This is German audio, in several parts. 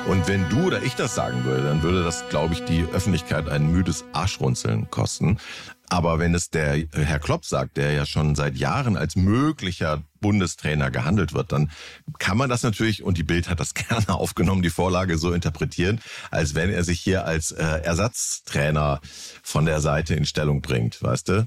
Und wenn du oder ich das sagen würde, dann würde das, glaube ich, die Öffentlichkeit ein müdes Arschrunzeln kosten. Aber wenn es der Herr Klopp sagt, der ja schon seit Jahren als möglicher Bundestrainer gehandelt wird, dann kann man das natürlich, und die Bild hat das gerne aufgenommen, die Vorlage so interpretieren, als wenn er sich hier als Ersatztrainer von der Seite in Stellung bringt, weißt du?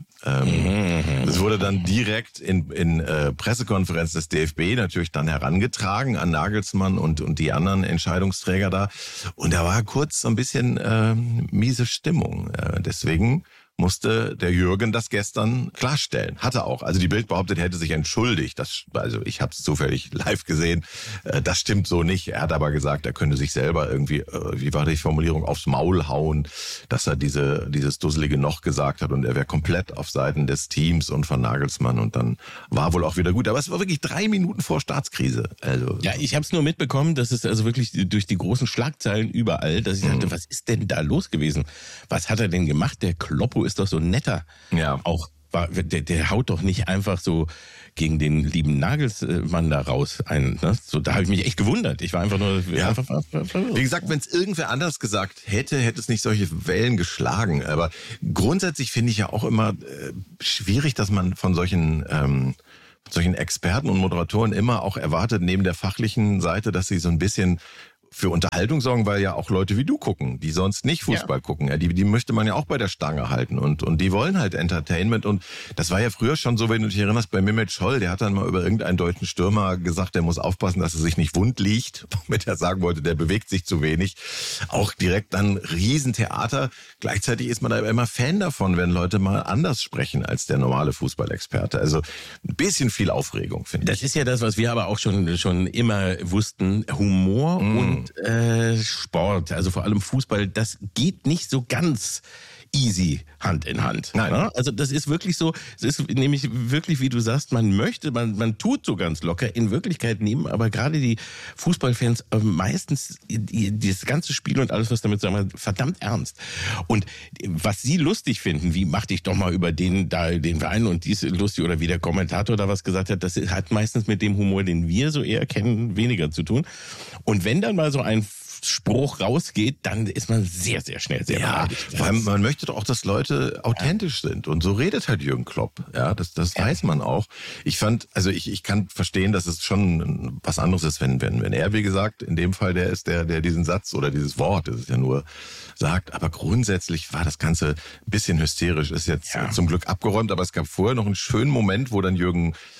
Das wurde dann direkt in Pressekonferenz des DFB natürlich dann herangetragen an Nagelsmann und die anderen Entscheidungsträger da. Und da war kurz so ein bisschen miese Stimmung. Deswegen musste der Jürgen das gestern klarstellen. Hatte auch. Also die Bild behauptet, er hätte sich entschuldigt. Also ich habe es zufällig live gesehen. Das stimmt so nicht. Er hat aber gesagt, er könnte sich selber irgendwie, wie war die Formulierung, aufs Maul hauen, dass er dieses dusselige noch gesagt hat und er wäre komplett auf Seiten des Teams und von Nagelsmann und dann war wohl auch wieder gut. Aber es war wirklich 3 Minuten vor Staatskrise. Also ja, ich habe es nur mitbekommen, dass es also wirklich durch die großen Schlagzeilen überall, dass ich dachte, was ist denn da los gewesen? Was hat er denn gemacht? Der Kloppo ist doch so netter. Ja. Auch der haut doch nicht einfach so gegen den lieben Nagelsmann da raus ein. Ne? So, da habe ich mich echt gewundert. Ich war einfach nur Wie gesagt, wenn es irgendwer anders gesagt hätte es nicht solche Wellen geschlagen. Aber grundsätzlich finde ich ja auch immer schwierig, dass man von solchen Experten und Moderatoren immer auch erwartet, neben der fachlichen Seite, dass sie so ein bisschen für Unterhaltung sorgen, weil ja auch Leute wie du gucken, die sonst nicht Fußball gucken. Ja, die möchte man ja auch bei der Stange halten und die wollen halt Entertainment und das war ja früher schon so, wenn du dich erinnerst, bei Mehmet Scholl, der hat dann mal über irgendeinen deutschen Stürmer gesagt, der muss aufpassen, dass er sich nicht wund liegt, womit er sagen wollte, der bewegt sich zu wenig. Auch direkt dann Riesentheater. Gleichzeitig ist man da immer Fan davon, wenn Leute mal anders sprechen als der normale Fußballexperte. Also ein bisschen viel Aufregung, finde ich. Das ist ja das, was wir aber auch schon immer wussten. Humor und Sport, also vor allem Fußball, das geht nicht so ganz easy Hand in Hand. Nein. Ja? Also das ist wirklich so, es ist nämlich wirklich, wie du sagst, man tut so ganz locker, in Wirklichkeit nehmen aber gerade die Fußballfans meistens das ganze Spiel und alles, was damit sagen wir, verdammt ernst. Und was sie lustig finden, wie mach dich doch mal über den Verein und dies lustig oder wie der Kommentator da was gesagt hat, das hat meistens mit dem Humor, den wir so eher kennen, weniger zu tun. Und wenn dann mal so ein Spruch rausgeht, dann ist man sehr, sehr schnell sehr beleidigt. Vor allem, man möchte doch auch, dass Leute authentisch sind. Und so redet halt Jürgen Klopp. Ja, das weiß man auch. Ich kann verstehen, dass es schon was anderes ist, wenn er, wie gesagt, in dem Fall der ist, der diesen Satz oder dieses Wort, das ist ja nur sagt. Aber grundsätzlich war das Ganze ein bisschen hysterisch. Ist jetzt zum Glück abgeräumt, aber es gab vorher noch einen schönen Moment, wo dann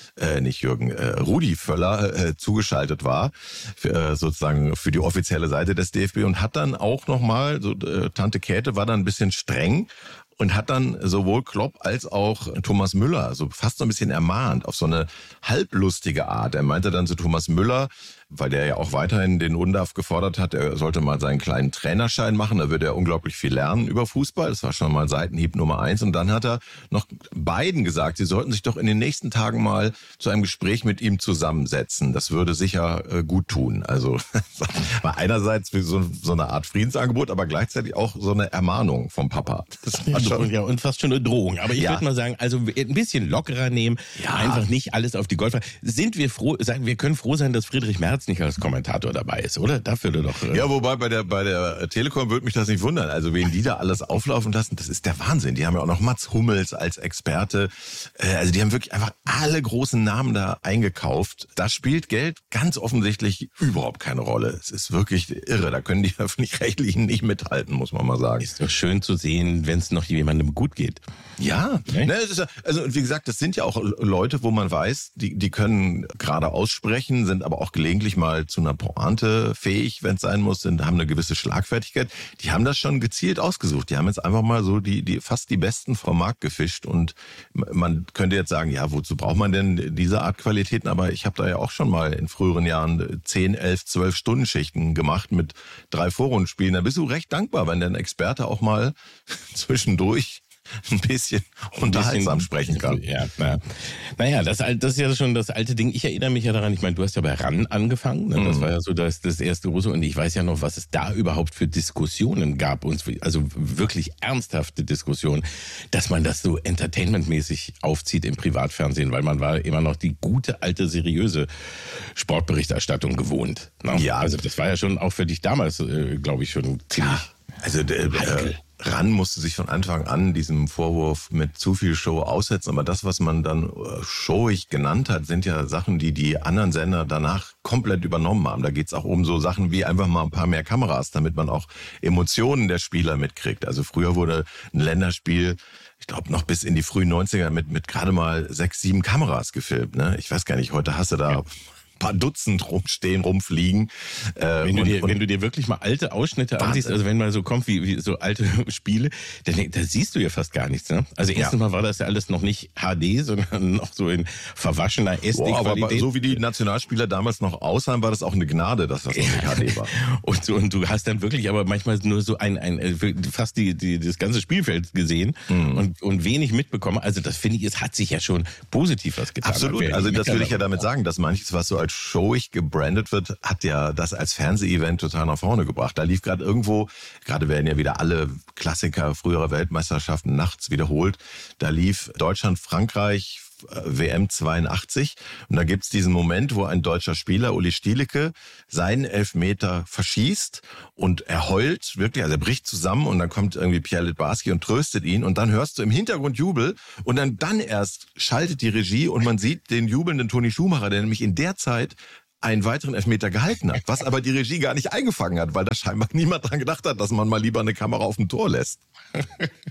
Rudi Völler zugeschaltet war, sozusagen für die offizielle Seite des DFB und hat dann auch nochmal, Tante Käthe war dann ein bisschen streng und hat dann sowohl Klopp als auch Thomas Müller so fast so ein bisschen ermahnt auf so eine halblustige Art. Er meinte dann zu Thomas Müller, weil der ja auch weiterhin den UNDAF gefordert hat, er sollte mal seinen kleinen Trainerschein machen, da würde er unglaublich viel lernen über Fußball. Das war schon mal Seitenhieb Nummer 1. Und dann hat er noch beiden gesagt, sie sollten sich doch in den nächsten Tagen mal zu einem Gespräch mit ihm zusammensetzen. Das würde sicher gut tun. Also war einerseits so eine Art Friedensangebot, aber gleichzeitig auch so eine Ermahnung vom Papa. Das war schon und fast schon eine Drohung. Aber ich würde mal sagen, also ein bisschen lockerer nehmen, einfach nicht alles auf die Goldwaage. Wir können froh sein, dass Friedrich Merz nicht als Kommentator dabei ist, oder? Dafür doch. Ja, wobei bei der Telekom würde mich das nicht wundern. Also wen die da alles auflaufen lassen, das ist der Wahnsinn. Die haben ja auch noch Mats Hummels als Experte. Also die haben wirklich einfach alle großen Namen da eingekauft. Da spielt Geld ganz offensichtlich überhaupt keine Rolle. Es ist wirklich irre. Da können die Öffentlich-Rechtlichen nicht mithalten, muss man mal sagen. Ist doch schön zu sehen, wenn es noch jemandem gut geht. Ja, es ist also wie gesagt, das sind ja auch Leute, wo man weiß, die können gerade aussprechen, sind aber auch gelegentlich mal zu einer Pointe fähig, wenn es sein muss, haben eine gewisse Schlagfertigkeit. Die haben das schon gezielt ausgesucht. Die haben jetzt einfach mal so die fast die Besten vom Markt gefischt und man könnte jetzt sagen, ja, wozu braucht man denn diese Art Qualitäten? Aber ich habe da ja auch schon mal in früheren Jahren 10, 11, 12 Stunden-Schichten gemacht mit 3 Vorrundenspielen. Da bist du recht dankbar, wenn dein Experte auch mal zwischendurch ein bisschen unterhaltsam sprechen kann. Ja, naja, das ist ja schon das alte Ding. Ich erinnere mich ja daran, ich meine, du hast ja bei RAN angefangen, ne? Das war ja so das erste große, und ich weiß ja noch, was es da überhaupt für Diskussionen gab, also wirklich ernsthafte Diskussionen, dass man das so entertainmentmäßig aufzieht im Privatfernsehen, weil man war immer noch die gute, alte, seriöse Sportberichterstattung gewohnt. Ne? Ja. Also das war ja schon auch für dich damals, glaube ich, schon ziemlich also RAN musste sich von Anfang an diesem Vorwurf mit zu viel Show aussetzen. Aber das, was man dann showig genannt hat, sind ja Sachen, die die anderen Sender danach komplett übernommen haben. Da geht's auch um so Sachen wie einfach mal ein paar mehr Kameras, damit man auch Emotionen der Spieler mitkriegt. Also früher wurde ein Länderspiel, ich glaube, noch bis in die frühen 90er mit gerade mal 6, 7 Kameras gefilmt. Ne? Ich weiß gar nicht, heute hast du da paar Dutzend rumfliegen. Wenn du dir wirklich mal alte Ausschnitte ansiehst, also wenn mal so kommt wie so alte Spiele, dann da siehst du ja fast gar nichts. Ne? Also erstens mal war das ja alles noch nicht HD, sondern noch so in verwaschener SD-Qualität. Aber so wie die Nationalspieler damals noch aussahen, war das auch eine Gnade, dass das noch nicht HD war. Und du hast dann wirklich aber manchmal nur so fast das ganze Spielfeld gesehen und wenig mitbekommen. Also das finde ich, es hat sich ja schon positiv was getan. Absolut, also das will ich ja damit sagen, dass manches, was so als showig gebrandet wird, hat ja das als Fernseh-Event total nach vorne gebracht. Da lief gerade irgendwo, gerade werden ja wieder alle Klassiker früherer Weltmeisterschaften nachts wiederholt, da lief Deutschland-Frankreich WM 82 und da gibt's diesen Moment, wo ein deutscher Spieler, Uli Stieleke, seinen Elfmeter verschießt und er heult wirklich, also er bricht zusammen und dann kommt irgendwie Pierre Littbarski und tröstet ihn und dann hörst du im Hintergrund Jubel und dann erst schaltet die Regie und man sieht den jubelnden Toni Schumacher, der nämlich in der Zeit einen weiteren Elfmeter gehalten hat, was aber die Regie gar nicht eingefangen hat, weil da scheinbar niemand dran gedacht hat, dass man mal lieber eine Kamera auf dem Tor lässt.